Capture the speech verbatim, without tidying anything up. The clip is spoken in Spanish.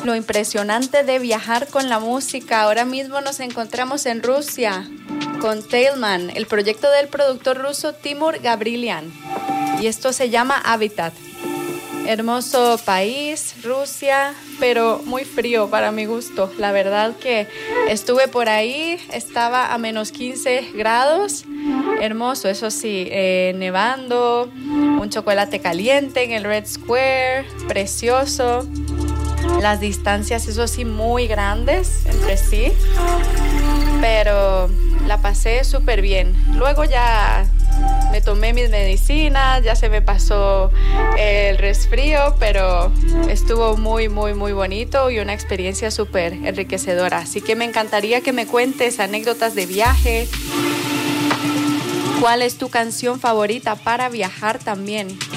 Lo impresionante de viajar con la música. Ahora mismo nos encontramos en Rusia con Tailman, el proyecto del productor ruso Timur Gavrilian. Y esto se llama Habitat. Hermoso país, Rusia, pero muy frío para mi gusto. La verdad que estuve por ahí, estaba a menos quince grados. Hermoso, eso sí, eh, nevando, un chocolate caliente en el Red Square, precioso. Las distancias, eso sí, muy grandes entre sí, pero la pasé súper bien. Luego ya me tomé mis medicinas, ya se me pasó el resfrío, pero estuvo muy, muy, muy bonito y una experiencia súper enriquecedora. Así que me encantaría que me cuentes anécdotas de viaje. ¿Cuál es tu canción favorita para viajar también?